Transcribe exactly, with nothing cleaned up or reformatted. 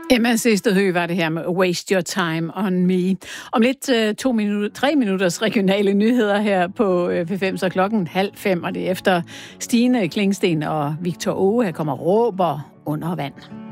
Emma Sesterhø var det her med Waste Your Time on Me. Om lidt uh, to minutter, tre minutters regionale nyheder her på uh, P fem, så klokken halv fem, og det er efter Stine Klingsten og Victor Åge, her kommer Råber under vand.